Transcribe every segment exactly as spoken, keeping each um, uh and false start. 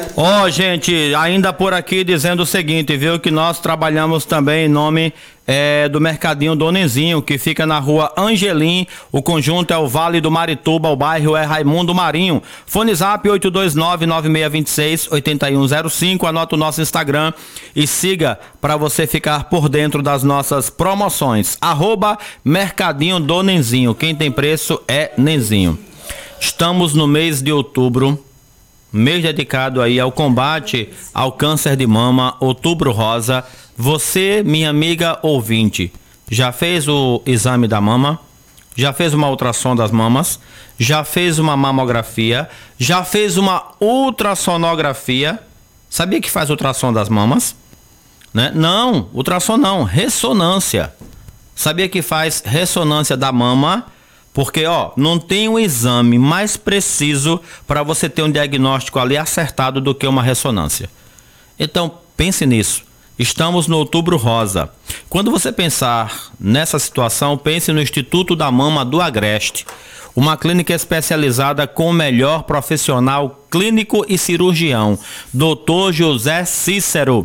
Ó, oh, gente, ainda por aqui dizendo o seguinte, viu, que nós trabalhamos também em nome é, do Mercadinho Donenzinho, que fica na rua Angelim, o conjunto é o Vale do Marituba, o bairro é Raimundo Marinho. Fone Zap oito dois nove, nove seis dois seis, oito um zero cinco, anota o nosso Instagram e siga para você ficar por dentro das nossas promoções. Arroba Mercadinho Donenzinho, quem tem preço é Nenzinho. Estamos no mês de outubro, mês dedicado aí ao combate ao câncer de mama, Outubro Rosa. Você, minha amiga ouvinte, já fez o exame da mama? Já fez uma ultrassom das mamas? Já fez uma mamografia? Já fez uma ultrassonografia? Sabia que faz ultrassom das mamas? Né? Não, ultrassom não, ressonância. Sabia que faz ressonância da mama? Porque, ó, não tem um exame mais preciso para você ter um diagnóstico ali acertado do que uma ressonância. Então, pense nisso. Estamos no Outubro Rosa. Quando você pensar nessa situação, pense no Instituto da Mama do Agreste. Uma clínica especializada com o melhor profissional clínico e cirurgião, doutor José Cícero.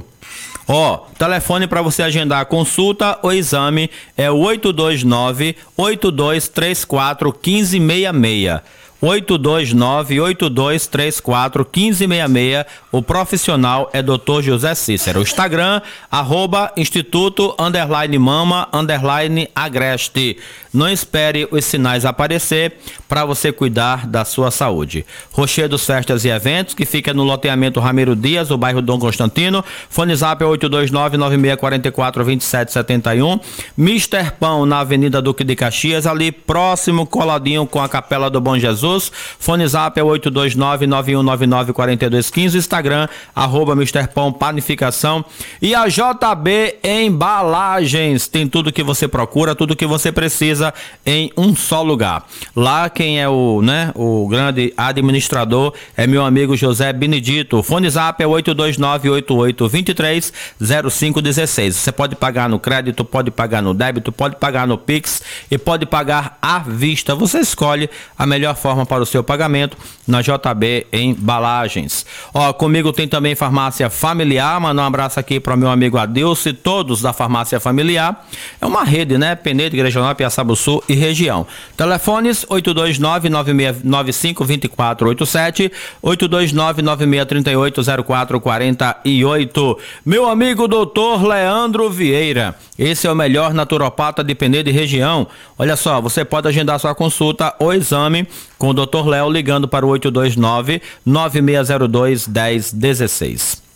Ó, oh, telefone para você agendar a consulta ou exame é o oito dois nove, oito dois três quatro, um cinco seis seis. oito dois nove, oito dois três quatro, um cinco seis seis. O profissional é doutor José Cícero. O Instagram, arroba Instituto, underline Mama, underline Agreste. Não espere os sinais aparecer para você cuidar da sua saúde. Rochedos Festas e Eventos, que fica no loteamento Ramiro Dias, o bairro Dom Constantino. Fone Zap é oito dois nove, nove seis quatro quatro, dois sete sete um. Mister Pão, na Avenida Duque de Caxias, ali próximo, coladinho com a Capela do Bom Jesus. Fone Zap é oito dois nove, nove um nove nove, quatro dois um cinco. Instagram, arroba Mister Pão Panificação. E a J B Embalagens. Tem tudo que você procura, tudo que você precisa em um só lugar. Lá quem é o, né, o grande administrador é meu amigo José Benedito. Fone Zap é oito dois nove, oito oito dois três, zero cinco um seis. Você pode pagar no crédito, pode pagar no débito, pode pagar no Pix e pode pagar à vista. Você escolhe a melhor forma para o seu pagamento na J B Embalagens. Ó, comigo tem também Farmácia Familiar. Manda um abraço aqui para o meu amigo Adilson e todos da Farmácia Familiar. É uma rede, né? Penedo, Regional, Piaçaba Sul e região. Telefones oito dois nove, nove seis nove cinco, dois quatro oito sete, oito dois nove, nove seis três oito, zero quatro quatro oito. Meu amigo doutor Leandro Vieira, esse é o melhor naturopata de Penedo e região. Olha só, você pode agendar sua consulta ou exame com o doutor Léo ligando para o oito dois nove, nove seis zero dois, um zero um seis.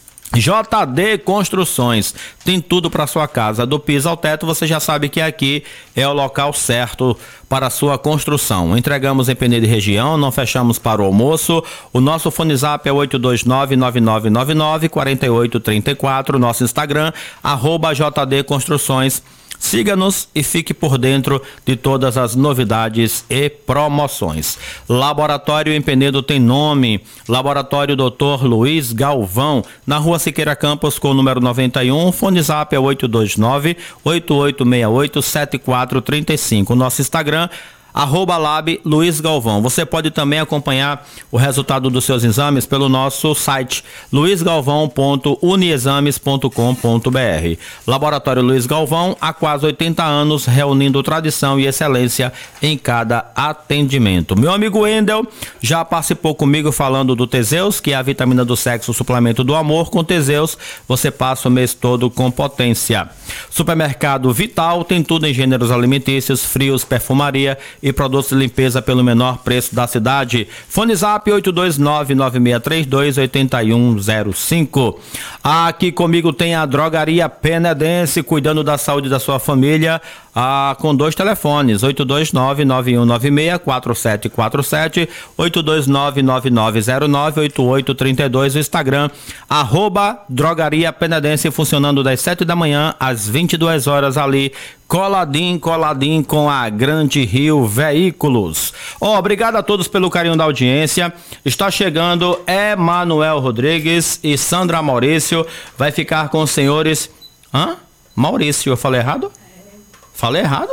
J D Construções, tem tudo para sua casa, do piso ao teto. Você já sabe que aqui é o local certo para a sua construção. Entregamos em Penedo e região, não fechamos para o almoço. O nosso fone Zap é oito dois nove, nove nove nove nove, quatro oito três quatro. Nosso Instagram, arroba J D Construções. Siga-nos e fique por dentro de todas as novidades e promoções. Laboratório em Penedo tem nome, Laboratório doutor Luiz Galvão, na rua Siqueira Campos com o número noventa e um, fone Zap é oito dois nove, oito oito seis oito, sete quatro três cinco. Nosso Instagram, arroba Lab Luiz Galvão. Você pode também acompanhar o resultado dos seus exames pelo nosso site luiz galvão ponto uniexames ponto com ponto br. Laboratório Luiz Galvão, há quase oitenta anos, reunindo tradição e excelência em cada atendimento. Meu amigo Wendel já participou comigo falando do Teseus, que é a vitamina do sexo, o suplemento do amor. Com Teseus você passa o mês todo com potência. Supermercado Vital tem tudo em gêneros alimentícios, frios, perfumaria e produtos de limpeza pelo menor preço da cidade. Fone Zap oito dois nove, nove seis três dois, oito um zero cinco. Aqui comigo tem a Drogaria Penedense, cuidando da saúde da sua família, ah, com dois telefones, oito dois nove, nove um nove seis, quatro sete quatro sete, oito dois nove, nove nove zero nove, oito oito três dois. O Instagram, arroba Drogaria Penedense, funcionando das sete da manhã às vinte e duas horas ali, coladinho, coladinho com a Grande Rio Veículos. Oh, obrigado a todos pelo carinho da audiência. Está chegando Emanuel Rodrigues e Sandra Maurício. Vai ficar com os senhores... Hã? Maurício, eu falei errado? Falei errado?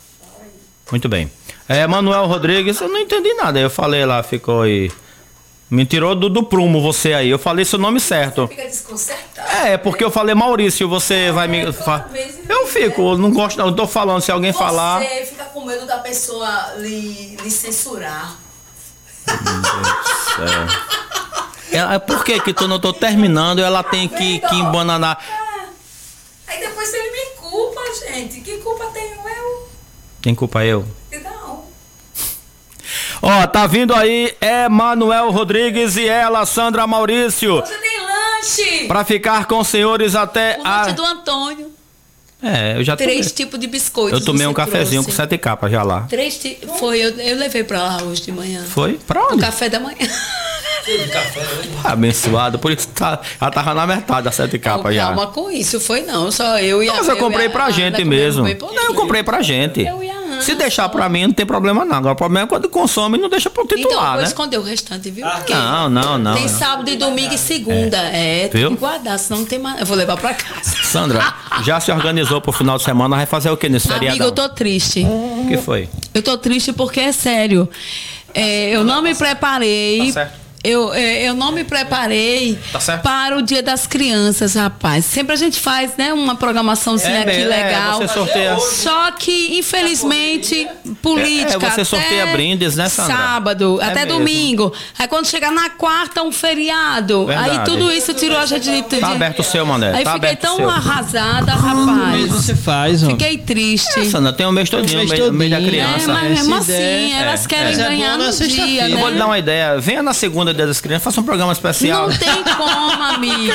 Muito bem. É, Emanuel Rodrigues, eu não entendi nada. Eu falei lá, ficou aí... Me tirou do, do prumo você aí. Eu falei seu nome certo. Fica desconcertado. É, porque eu falei Maurício, você vai me... Fa... Eu fico, eu não gosto não, eu tô falando, se alguém você falar... Você fica com medo da pessoa lhe, lhe censurar. Meu Deus do céu. É, por que que tu não tô terminando e ela tem que, que embananar? É. Aí depois ele me culpa, gente. Que culpa tenho eu? Tem culpa eu? Não. Ó, tá vindo aí Emanuel Rodrigues e ela, Sandra Maurício. Você tem lanche. Pra ficar com os senhores até O a... lanche do Antônio. É, eu já tomei. Três tipos de biscoitos. Eu tomei um você cafezinho trouxe. com sete capas já lá. Três tipos. Foi, eu, eu levei pra lá hoje de manhã. Foi? Pra No onde? café da manhã. Abençoado, por isso tá, ela tava na metade das sete capas Não, já. calma com isso, foi não. Só eu e a Mas eu comprei e a pra Ana gente comemos mesmo. bem pouquinho. Não, eu comprei pra gente. Eu e a Ana, Se deixar só. pra mim, não tem problema não. Agora o problema é quando consome e não deixa pro Então, eu titular, vou né? esconder o restante, viu? Porque Não, não, não. tem não. sábado e domingo e segunda. É, tem Viu? que guardar, senão não tem mais. Eu vou levar pra casa. Sandra, já se organizou pro final de semana? Vai fazer o que nesse feriadão? Amigo, eu tô triste. O que foi? Eu tô triste porque é sério. É, eu não me preparei. Tá certo. Eu, é, eu não me preparei Tá certo. para o Dia das Crianças, rapaz. Sempre a gente faz, né, uma programaçãozinha É, aqui é, legal. você sorteia. Só que, infelizmente, política. É, é, você até sorteia brindes, né, Sandra? Sábado, É até mesmo. domingo. Aí quando chegar na quarta, um feriado. Verdade. Aí tudo isso tirou a gente de. de Tá aberto o seu, Mané. Aí Tá fiquei aberto o tão seu. arrasada, Mas rapaz. você faz, homem. Fiquei triste. Sandra, tem um mês todinho, Um no mês meio, no meio da todinho. criança. É, mas mesmo Essa assim, ideia- elas é, querem mas é ganhar bom na no sexta-feira. dia, Eu né? vou lhe dar uma ideia. Venha na segunda Dia das Crianças, faça um programa especial. Não tem como, amigo.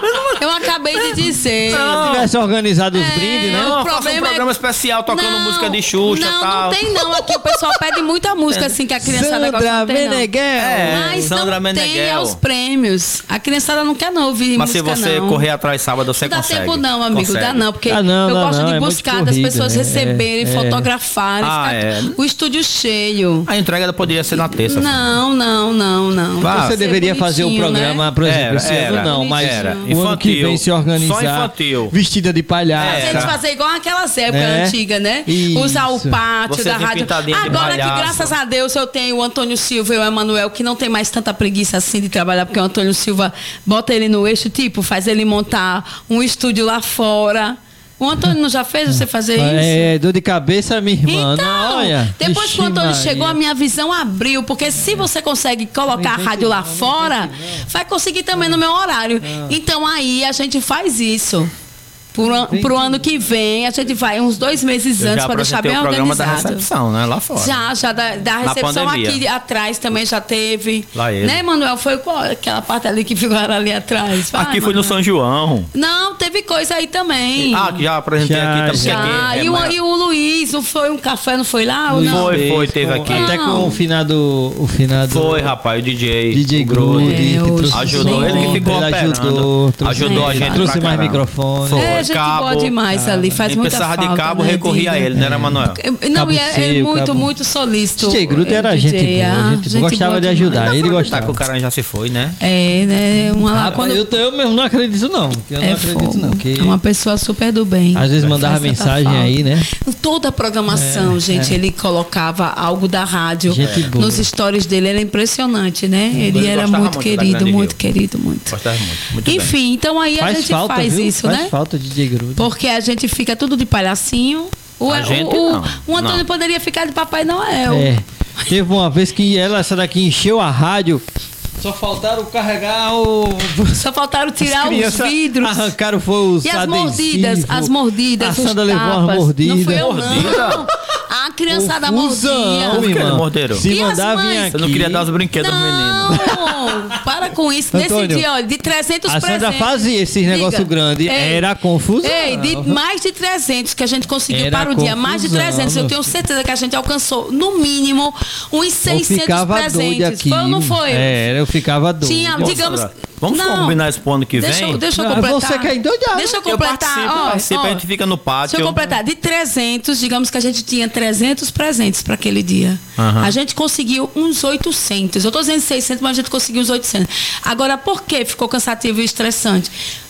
Eu acabei de dizer. Se tivesse organizado os brindes, né? o Não, faça um problema é- programa especial tocando Não, música de Xuxa e não, tal. não tem não. Aqui o pessoal pede muita música assim que a criançada gosta, Sandra não tem, não. Meneghel. É. Mas Sandra não tem Meneghel. os prêmios. A criançada não quer não ouvir Mas se música você não. correr atrás sábado, você Não dá consegue. tempo não, amigo. Consegue. Dá não, porque Ah, não, eu não, gosto não, de é muito buscar, das corrido, pessoas é, receberem, é. fotografarem, Ah, ficar é. o estúdio cheio. A entrega poderia ser na terça. Não, não, não, não. Vá. Tem que Você ser deveria fazer o bonitinho, programa, né? por exemplo, Era, esse ano era, não, mas era. o ano Infantil. que vem se organizar. Só infantil. Vestida de A palhaça. gente fazer igual aquelas épocas É. antigas, né? Isso. Usar o pátio Você da tem rádio. pintadinha de Agora que, palhaço. graças a Deus, eu tenho o Antônio Silva e o Emanuel, que não tem mais tanta preguiça assim de trabalhar, porque o Antônio Silva bota ele no eixo, tipo, faz ele montar um estúdio lá fora. O Antônio não já fez você fazer isso? É, dor de cabeça, minha irmã. Então, não, olha, depois que o Vixe Antônio Maria. chegou, a minha visão abriu. Porque se você consegue colocar a rádio lá fora, vai conseguir também no meu horário. Então aí a gente faz isso. Pro, an- pro ano que vem, a gente vai uns dois meses Eu antes já para deixar apresentei bem o programa da organizado. recepção, né? Lá fora. Já, já da, da Na recepção pandemia. aqui atrás também já teve. Lá ele. Né, Manuel? Foi qual, aquela parte ali que ficaram ali atrás. Vai, Aqui foi no Manuel. São João. Não, teve coisa aí também. Ah, que já apresentei Já, aqui. Tá, porque já. aqui Já, é e, o, mais- e o Luiz, não foi um café, não foi lá? Ou Luiz não? Foi, fez foi, teve com- aqui. Até Não. com o finado. O finado Foi, rapaz, o D J. D J o Grude. Grude, que Meu trouxe Ajudou som, ele que ficou ele operando. ajudou, trouxe- Ajudou a É, gente trouxe pra mais caramba. microfone. Foi. É, gente Cabo. boa demais ali, faz Quem muita precisava falta. de cabo, né, recorria a vida? ele, não era, Manuel? Não, Cabo e é, é seco, muito, cabo- muito solícito. D J Grude era é, gente D J, boa, ah, gente boa, gostava boa de demais. ajudar, ele Tá gostava. que o cara já se foi, né? É, né? Uma lá Rapaz, quando. eu, eu mesmo não acredito não. Eu não é acredito fogo. não. Que É uma pessoa super do bem. às vezes mandava Faz tanta mensagem falta. aí, né? Toda a programação, É, gente, é. ele colocava algo da rádio. Gente boa. Nos stories dele era impressionante, né? Ele Ele era gostava muito muito da querido, Grande muito Rio. querido, muito. Gostava muito. Muito bem. Enfim, então aí a Faz gente falta, faz viu? isso, Faz né? falta de D J Grude. Porque a gente fica tudo de palhacinho. O, A gente o, não. o Antônio Não. poderia ficar de Papai Noel. É. Teve uma vez que ela, essa daqui, encheu a rádio. Só faltaram carregar o. Só faltaram tirar As os crianças vidros. Arrancaram foi os E as adesivos. mordidas, as mordidas, A os Sandra levou tapas. umas mordidas. Não fui eu, Mordida? não. A criançada Confusão, mordia. Por que irmã. ele morderam? Se E as mandar vir mães? aqui. Você não queria dar os brinquedos aos meninos. Não, para com isso. Nesse Antônio, dia, olha, de trezentos A Sandra presentes. fazia esses Diga. negócios grandes. Ei, Era confusão. Ei, de mais de trezentos que a gente conseguiu Era para o dia. Mais de confusão, trezentos. Eu meu tenho filho. certeza que a gente alcançou, no mínimo, uns Eu seiscentos ficava doido presentes. aqui. Foi ou não foi? Era, eu ficava doido. Tinha, Nossa, digamos. Vamos não, combinar isso pro ano que Deixa, vem? eu- deixa eu Ah, completar. você quer endoidar, Deixa eu Eu completar. participo, ó, participo, ó. a gente fica no pátio. Deixa eu completar. De trezentos, digamos que a gente tinha trezentos presentes para aquele dia. Aham. A gente conseguiu uns oitocentos. Eu estou dizendo seiscentos, mas a gente conseguiu uns oitocentos. Agora, por que ficou cansativo e estressante?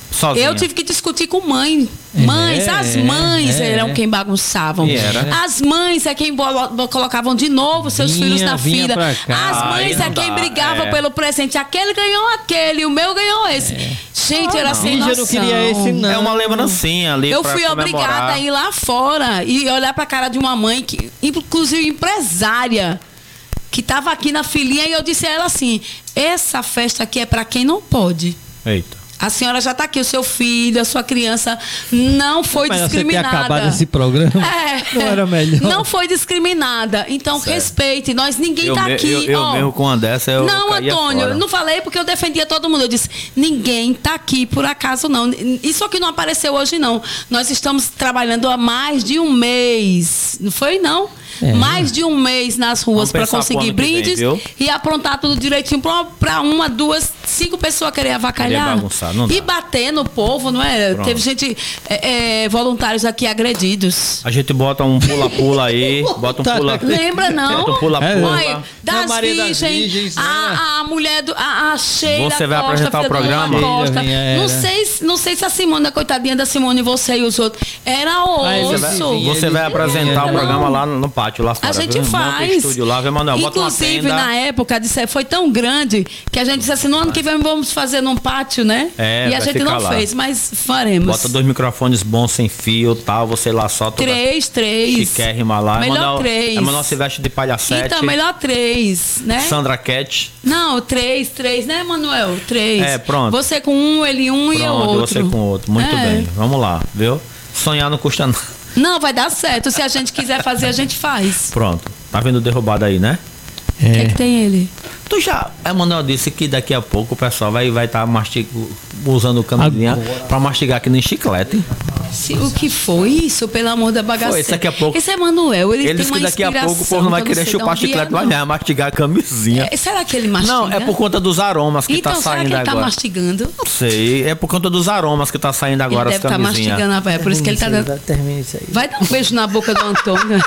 Sozinha. Eu tive que discutir com mãe. Mães, É, as mães é, eram é. quem bagunçavam. E era. As mães é quem bolo- colocavam de novo seus Vinha, filhos na vinha fila. pra cá. As mães Aí não é quem dá, brigava é. pelo presente. Aquele ganhou aquele, o meu ganhou esse. Gente, era sem Índia noção. não queria esse, não. É uma lembrancinha ali Eu pra fui comemorar. obrigada a ir lá fora e olhar pra cara de uma mãe, que, inclusive empresária, que tava aqui na filinha, e eu disse a ela assim: essa festa aqui é pra quem não pode. Eita. A senhora já está aqui, o seu filho, a sua criança não foi Mas você ter discriminada. acabado esse programa, É, não era melhor? Não foi discriminada. Então, Certo. respeite. Nós, ninguém Eu, está me- aqui. eu, eu ó. mesmo com uma dessa, eu Não, caía Antônio, fora. eu não falei porque eu defendia todo mundo. Eu disse, ninguém está aqui por acaso, não. Isso aqui não apareceu hoje, não. Nós estamos trabalhando há mais de um mês. Não foi, não? É. Mais de um mês nas ruas Vamos para pensar pro conseguir ano que vem, brindes viu? e aprontar tudo direitinho para uma, duas, cinco pessoas querer avacalhar. Querer bagunçar, não dá. E bater no povo, não é? Pronto. Teve gente, é, é, voluntários aqui agredidos. A gente bota um pula-pula aí, bota um pula... Lembra, não? Bota um pula-pula. É. Olha, das Na Maria das Virgens, Virgens, né? a, a mulher do. A, a Sheila Você vai Costa, apresentar o filha do programa? Lula Costa. Sheila vinha, Não era. sei, se- não sei se a Simone, a coitadinha da Simone, você e os outros. Era Ah, ele osso. vai- Você vai apresentar o programa lá no, no pátio, lá fora. A gente viu? Monta o faz. estúdio lá, viu, Manuel? Bota uma Inclusive, tenda. na época, disse, foi tão grande que a gente disse assim: no ano que vem vamos fazer num pátio, né? É, e a vai gente ficar não lá. fez, mas faremos. Bota dois microfones bons, sem fio e tal, você lá só toda Três, três. chiquérrima lá. Melhor Emanuel- três. Emanuel se veste de palhacete. Então, melhor três, né? Sandra Cat. Não, três, três, né, Manuel? Três. É, pronto. Você com um, ele um e eu Pronto, outro. você com o outro. Muito É. bem. Vamos lá, viu? Sonhar não custa nada. Não, vai dar certo. Se a gente quiser fazer, a gente faz. Pronto. Tá vendo derrubado aí, né? O que é que tem ele? Tu já. Emanuel disse que daqui a pouco o pessoal vai estar vai tá mastig... usando camisinha Agora. pra mastigar que nem chiclete. Se- o que foi isso, pelo amor da bagaceira? Foi, isso daqui a pouco- Esse é Manuel, ele Ele tem disse uma que daqui a pouco o inspiração povo não vai que eu querer sei de chupar onde é, chiclete, não. vai não, mastigar a camisinha. É, será que ele mastiga? Não, é por conta dos aromas que então, tá será saindo que ele tá agora. mastigando? Não sei, é por conta dos aromas que tá saindo agora Ele as deve estar camisinhas. mastigando a véia, por isso que ele tá dando... Termina isso aí. Vai dar um beijo na boca do Antônio.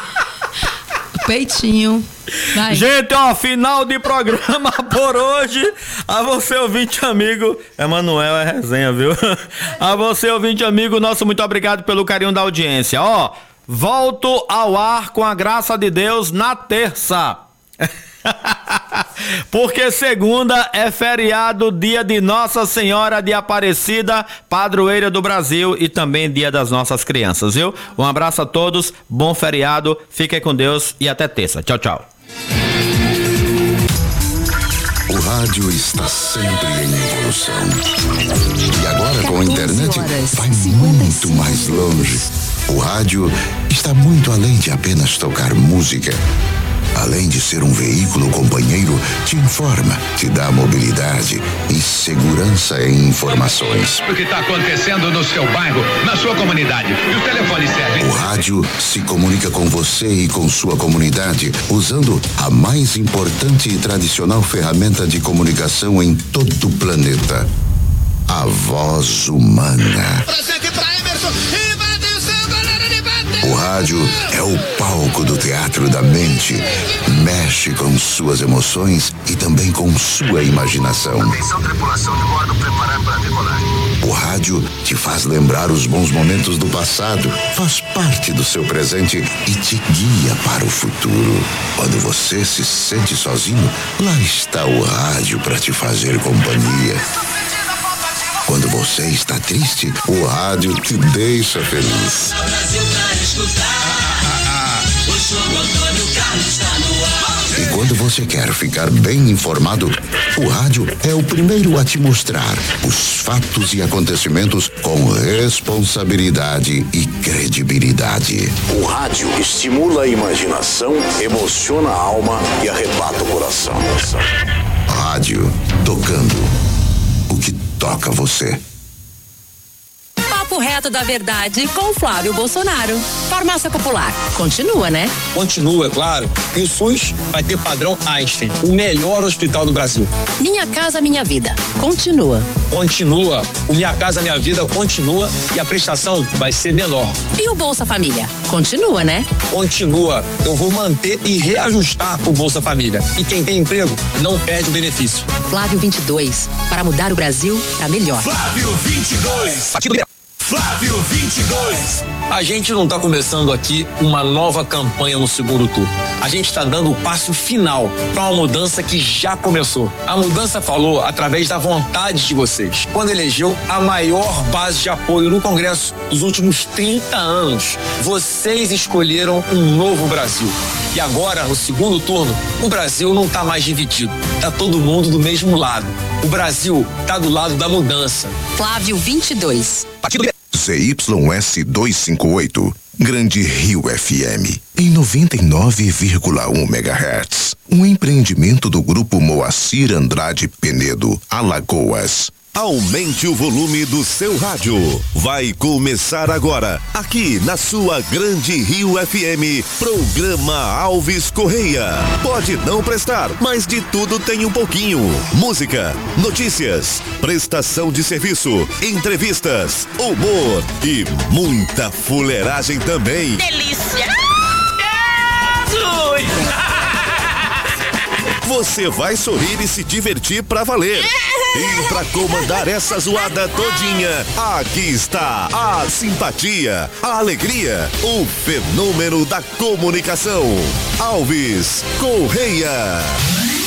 Peitinho. Vai. Gente, ó, final de programa por hoje. A você, ouvinte amigo. Emanuel é resenha, viu? A você, ouvinte amigo, nosso muito obrigado pelo carinho da audiência. Ó, volto ao ar com a graça de Deus na terça. Porque segunda é feriado, dia de Nossa Senhora de Aparecida, padroeira do Brasil, e também dia das nossas crianças, viu? Um abraço a todos, bom feriado, fiquem com Deus e até terça. Tchau, tchau. O rádio está sempre em evolução. E agora com a internet vai muito mais longe. O rádio está muito além de apenas tocar música. Além de ser um veículo companheiro, te informa, te dá mobilidade e segurança em informações. O que está acontecendo no seu bairro, na sua comunidade. E os telefones servem. O rádio se comunica com você e com sua comunidade usando a mais importante e tradicional ferramenta de comunicação em todo o planeta: a voz humana. Presente pra Emerson, invadiu seu galera de bater. O rádio é o palco do teatro da mente. Mexe com suas emoções e também com sua imaginação. Atenção, tripulação de bordo, preparar para decolar. O rádio te faz lembrar os bons momentos do passado, faz parte do seu presente e te guia para o futuro. Quando você se sente sozinho, lá está o rádio para te fazer companhia. Quando você está triste, o rádio te deixa feliz. E quando você quer ficar bem informado, o rádio é o primeiro a te mostrar os fatos e acontecimentos com responsabilidade e credibilidade. O rádio estimula a imaginação, emociona a alma e arrebata o coração. Rádio, tocando o que toca você. Papo reto direto da verdade com Flávio Bolsonaro. Farmácia Popular, continua, né? Continua, claro. E o SUS vai ter padrão Einstein, o melhor hospital do Brasil. Minha Casa Minha Vida, continua. Continua. O Minha Casa Minha Vida continua e a prestação vai ser menor. E o Bolsa Família, continua, né? Continua. Eu vou manter e reajustar o Bolsa Família. E quem tem emprego não perde o benefício. Flávio vinte e dois, para mudar o Brasil para melhor. Flávio vinte e dois. Aqui do Flávio vinte e dois. A gente não está começando aqui uma nova campanha no segundo turno. A gente está dando o passo final para uma mudança que já começou. A mudança falou através da vontade de vocês, quando elegeu a maior base de apoio no Congresso dos últimos trinta anos. Vocês escolheram um novo Brasil. E agora, no segundo turno, o Brasil não está mais dividido. Está todo mundo do mesmo lado. O Brasil está do lado da mudança. Flávio vinte e dois. Partido Z Y S duzentos e cinquenta e oito, Grande Rio F M, em noventa e nove vírgula um megahertz. Um empreendimento do Grupo Moacir Andrade Penedo, Alagoas. Aumente o volume do seu rádio. Vai começar agora, aqui na sua Grande Rio F M, programa Alves Correia. Pode não prestar, mas de tudo tem um pouquinho. Música, notícias, prestação de serviço, entrevistas, humor e muita fuleiragem também. Delícia! Você vai sorrir e se divertir pra valer. E pra comandar essa zoada todinha, aqui está a simpatia, a alegria, o fenômeno da comunicação. Alves Correia.